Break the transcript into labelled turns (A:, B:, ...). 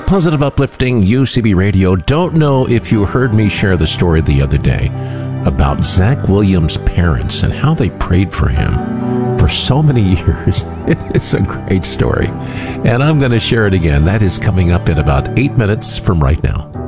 A: Positive, uplifting UCB Radio. Don't know if you heard me share the story the other day about Zach Williams' parents and how they prayed for him for so many years. It's a great story. And I'm going to share it again. That is coming up in about 8 minutes from right now.